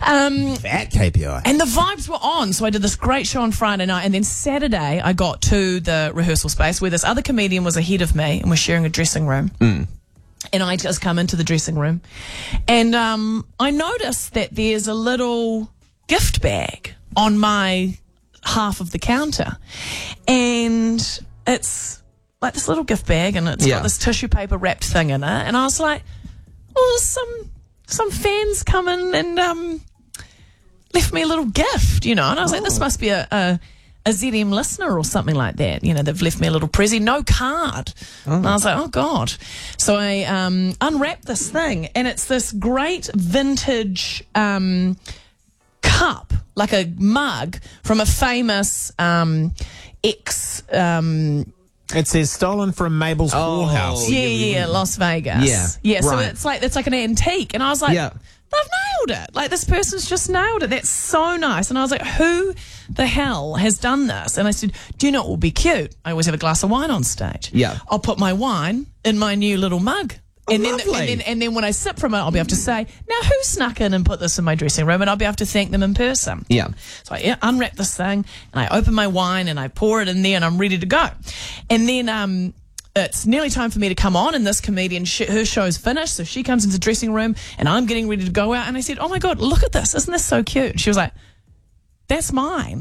Fat KPI. And the vibes were on. So I did this great show on Friday night. And then Saturday, I got to the rehearsal space where this other comedian was ahead of me and we're sharing a dressing room. And I just come into the dressing room. And I noticed that there's a little gift bag on my half of the counter. And it's like this little gift bag and it's got this tissue paper wrapped thing in it. And I was like, oh, some fans come in and left me a little gift, you know. And I was like, this must be a ZM listener or something like that. You know, they've left me a little prezi, no card. And I was like, oh, God. So I unwrapped this thing, and it's this great vintage cup, like a mug from a famous It says stolen from Mabel's whorehouse. Yeah, Las Vegas. Yeah. So Right. it's like an antique, and I was like, they've nailed it. Like, this person's just nailed it. That's so nice. And I was like, who the hell has done this? And I said, do you know what will be cute? I always have a glass of wine on stage. Yeah. I'll put my wine in my new little mug. And lovely. then when I sip from it, I'll be able to say, now who snuck in and put this in my dressing room? And I'll be able to thank them in person. Yeah. So I unwrap this thing and I open my wine and I pour it in there and I'm ready to go. And then it's nearly time for me to come on, and this comedian, her show's finished, so she comes into the dressing room and I'm getting ready to go out, and I said, oh my God, look at this. Isn't this so cute? She was like, that's mine.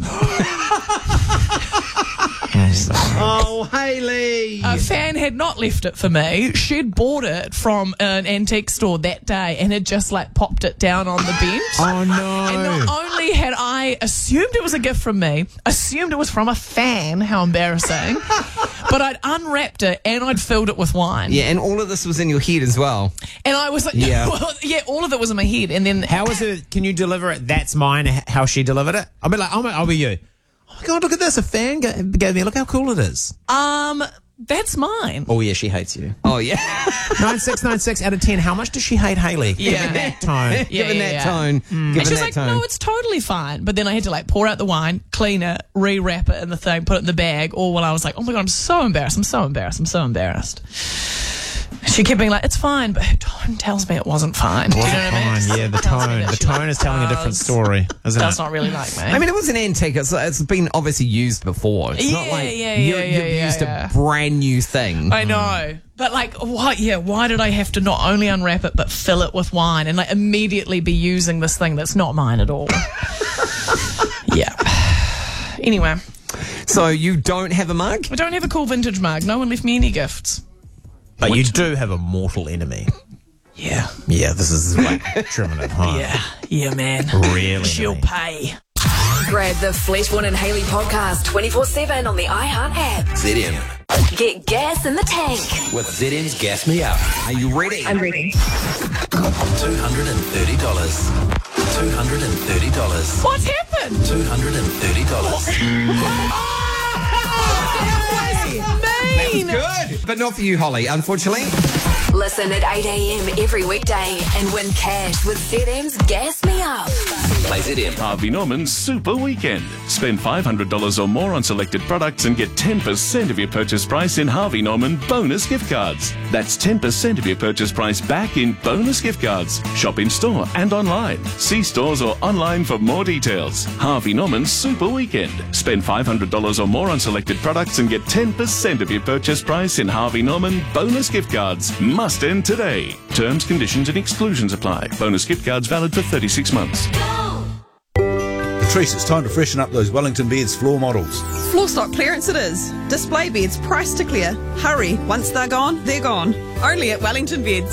Oh, Hayley. A fan had not left it for me. She'd bought it from an antique store that day and had just like popped it down on the bench. Oh, no. And not only had I assumed it was a gift from me, assumed it was from a fan, how embarrassing, but I'd unwrapped it and I'd filled it with wine. Yeah, and all of this was in your head as well. And I was like, Yeah. all of it was in my head. And then How is it? Can you deliver it? That's mine. How she delivered it? I'll be like, I'll be you. Oh my God, look at this. A fan gave me. Look how cool it is. that's mine. Oh yeah, she hates you. Oh, yeah. 9696 out of 10. How much does she hate Hayley? Yeah. Given that tone. Given that tone. Given And she's that like, tone. no, it's totally fine. But then I had to like pour out the wine, clean it, rewrap it in the thing, put it in the bag, all while I was like, oh my God, I'm so embarrassed. She kept being like, it's fine, but her tone tells me it wasn't fine. Do you know what I mean? Fine, yeah, the Tells me tone. that The she, tone is telling a different story, isn't Does it? not really like me. I mean, it was an antique. It's been obviously used before. It's not like you've used a brand new thing. I know. But like, what? Yeah, why did I have to not only unwrap it, but fill it with wine and like immediately be using this thing that's not mine at all? Yeah. Anyway. So you don't have a mug? I don't have a cool vintage mug. No one left me any gifts. But you do have a mortal enemy. Yeah. Yeah, this is like driven it home. Yeah, man. Really? She'll mean. pay. Grab the Fleetwood and Hayley podcast 24/7 on the iHeart app. ZM. Get gas in the tank. With ZM's Gas Me Up. Are you ready? I'm ready. $230. $230. What's happened? $230. Mean. Good. But not for you, Holly, unfortunately. Listen at 8 a.m. every weekday and win cash with ZM's Gas Me Up. Play ZM. Harvey Norman's Super Weekend. Spend $500 or more on selected products and get 10% of your purchase price in Harvey Norman bonus gift cards. That's 10% of your purchase price back in bonus gift cards. Shop in store and online. See stores or online for more details. Harvey Norman's Super Weekend. Spend $500 or more on selected products and get 10% of your purchase price in Harvey Norman bonus gift cards. Must end today. Terms, conditions and exclusions apply. Bonus gift cards valid for 36 months. Patrice, it's time to freshen up those Wellington Beds floor models. Floor stock clearance it is. Display beds priced to clear. Hurry, once they're gone, they're gone. Only at Wellington Beds.